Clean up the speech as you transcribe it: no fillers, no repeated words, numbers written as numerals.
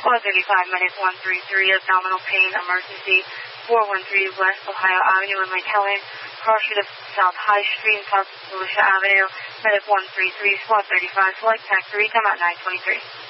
Squad 35, medic 133, abdominal pain, emergency, 413 West Ohio Avenue in McKellen, cross street of South High Street and South Volusia Avenue, medic 133, Squad 35, select tax 3, time out 923.